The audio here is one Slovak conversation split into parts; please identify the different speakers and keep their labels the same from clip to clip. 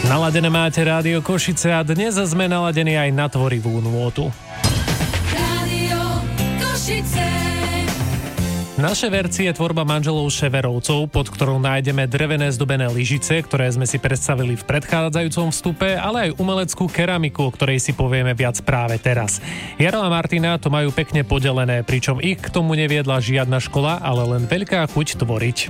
Speaker 1: Naladené máte Rádio Košice a dnes sme naladení aj na tvorivú nôtu.
Speaker 2: Rádio Košice.
Speaker 1: Naše vercie je tvorba manželov Ševerovcov, pod ktorou nájdeme drevené zdobené lyžice, ktoré sme si predstavili v predchádzajúcom vstupe, ale aj umeleckú keramiku, o ktorej si povieme viac práve teraz. Jaro a Martina to majú pekne podelené, pričom ich k tomu neviedla žiadna škola, ale len veľká chuť tvoriť.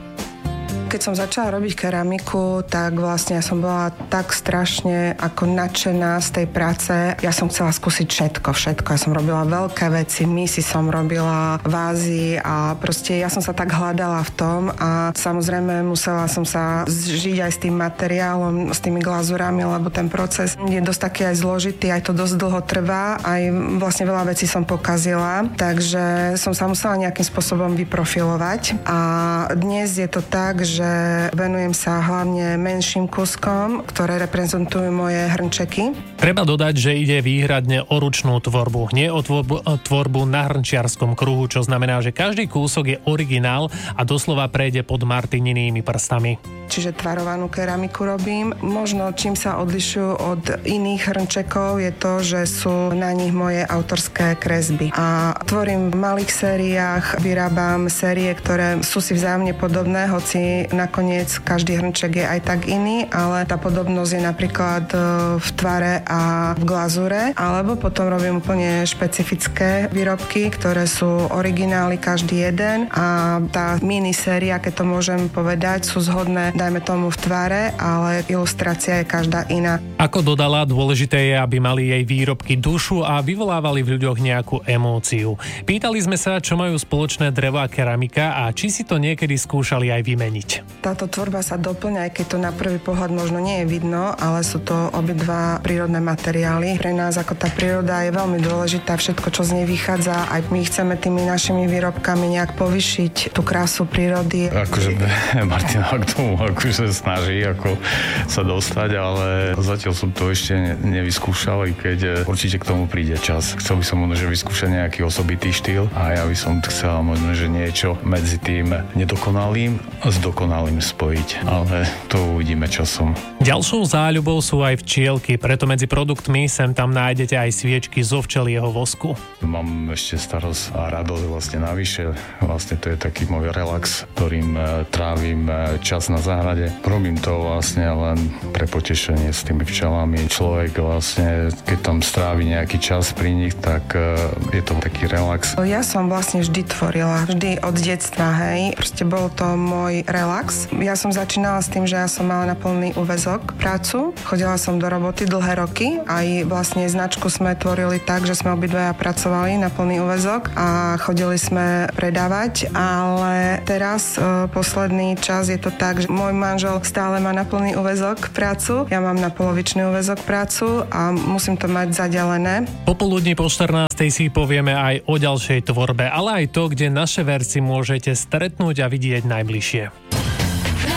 Speaker 3: Keď som začala robiť keramiku, tak vlastne ja som bola tak strašne ako nadšená z tej práce. Ja som chcela skúsiť všetko. Ja som robila veľké veci, misy som robila, vázy a proste ja som sa tak hľadala v tom a samozrejme musela som sa žiť aj s tým materiálom, s tými glazúrami, lebo ten proces je dosť taký aj zložitý, aj to dosť dlho trvá, aj vlastne veľa vecí som pokazila, takže som sa musela nejakým spôsobom vyprofilovať a dnes je to tak, že venujem sa hlavne menším kuskom, ktoré reprezentujú moje hrnčeky.
Speaker 1: Treba dodať, že ide výhradne o ručnú tvorbu, nie o tvorbu na hrnčiarskom kruhu, čo znamená, že každý kúsok je originál a doslova prejde pod Martininými prstami.
Speaker 3: Čiže tvarovanú keramiku robím. Možno čím sa odlišujú od iných hrnčekov je to, že sú na nich moje autorské kresby. A tvorím v malých sériách, vyrábam série, ktoré sú si vzájomne podobné, hoci nakoniec každý hrnček je aj tak iný, ale tá podobnosť je napríklad v tvare a v glazúre, alebo potom robím úplne špecifické výrobky, ktoré sú originály každý jeden a tá miniséria, keď to môžem povedať, sú zhodné dajme tomu v tvare, ale ilustrácia je každá iná.
Speaker 1: Ako dodala, dôležité je, aby mali jej výrobky dušu a vyvolávali v ľuďoch nejakú emóciu. Pýtali sme sa, čo majú spoločné drevo a keramika a či si to niekedy skúšali aj vymeniť.
Speaker 3: Táto tvorba sa doplňa, aj keď to na prvý pohľad možno nie je vidno, ale sú to obidva prírodné materiály. Pre nás ako tá príroda je veľmi dôležitá, všetko, čo z nej vychádza, aj my chceme tými našimi výrobkami nejak povyšiť tú krásu prírody.
Speaker 4: Akože Martina k tomu akože snaží ako sa dostať, ale zatiaľ som to ešte nevyskúšal, i keď určite k tomu príde čas. Chcel by som možno, že vyskúšať nejaký osobitý štýl a ja by som chcel možno, že niečo medzi tým nedokonalým a s dokonalým spojiť, ale to uvidíme časom.
Speaker 1: Ďalšou záľubou sú aj včielky, preto medzi produktmi sem tam nájdete aj sviečky zo včelieho vosku.
Speaker 4: Mám ešte starosť a radosť vlastne navyše. Vlastne to je taký môj relax, ktorým trávim čas na záhrade. Robím to vlastne len pre potešenie s tými včelami. Človek vlastne, keď tam strávi nejaký čas pri nich, tak je to taký relax.
Speaker 3: Ja som vlastne vždy tvorila, vždy od detstva, hej. Proste bol to môj relax. Ja som začínala s tým, že ja som mala na plný úväzok prácu. Chodila som do roboty dlhé roky. Aj vlastne značku sme tvorili tak, že sme obidvaja pracovali na plný úväzok a chodili sme predávať, ale teraz posledný čas je to tak, že môj manžel stále má na plný úväzok prácu, ja mám na polovičný úväzok prácu a musím to mať zadelené.
Speaker 1: Popoludní po 14. si povieme aj o ďalšej tvorbe, ale aj to, kde naše verci môžete stretnúť a vidieť najbližšie.